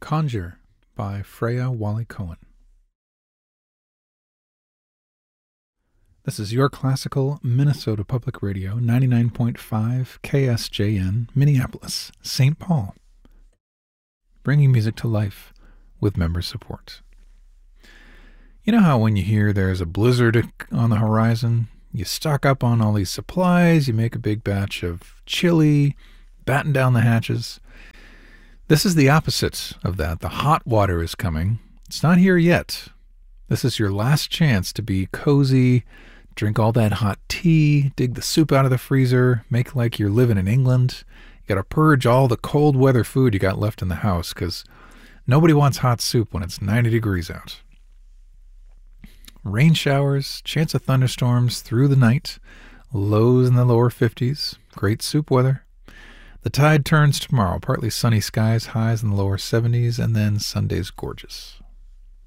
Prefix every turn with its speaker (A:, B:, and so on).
A: Conjure by Freya Wally Cohen. This is your classical Minnesota Public Radio, 99.5 KSJN, Minneapolis, St. Paul. Bringing music to life with member support. You know how when you hear there's a blizzard on the horizon, you stock up on all these supplies, you make a big batch of chili, batten down the hatches. This is the opposite of that. The hot water is coming. It's not here yet. This is your last chance to be cozy, drink all that hot tea, dig the soup out of the freezer, make like you're living in England. You got to purge all the cold weather food you got left in the house because nobody wants hot soup when it's 90 degrees out. Rain showers, chance of thunderstorms through the night, lows in the lower 50s, great soup weather. The tide turns tomorrow, partly sunny skies, highs in the lower 70s, and then Sunday's gorgeous.